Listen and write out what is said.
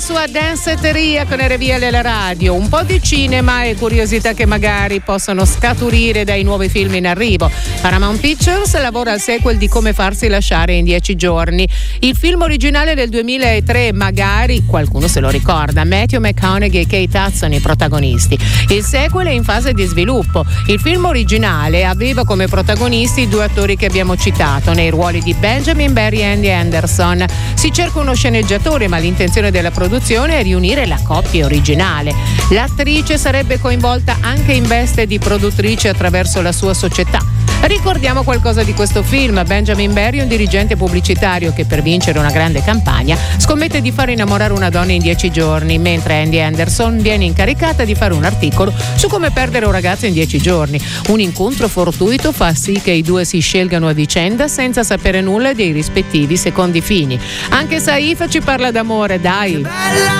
sua danceteria con RVL la radio, un po' di cinema e curiosità che magari possono scaturire dai nuovi film in arrivo. Paramount Pictures lavora al sequel di Come farsi lasciare in 10 giorni. Il film originale del 2003, magari qualcuno se lo ricorda, Matthew McConaughey e Kate Hudson i protagonisti. Il sequel è in fase di sviluppo. Il film originale aveva come protagonisti i due attori che abbiamo citato nei ruoli di Benjamin Barry e Andy Anderson. Si cerca uno sceneggiatore, ma l'intenzione della produzione è riunire la coppia originale. L'attrice sarebbe coinvolta anche in veste di produttrice attraverso la sua società. Ricordiamo qualcosa di questo film. Benjamin Barry è un dirigente pubblicitario che per vincere una grande campagna scommette di far innamorare una donna in 10 giorni, mentre Andy Anderson viene incaricata di fare un articolo su come perdere un ragazzo in 10 giorni. Un incontro fortuito fa sì che i due si scelgano a vicenda senza sapere nulla dei rispettivi secondi fini. Anche Saif ci parla d'amore, dai!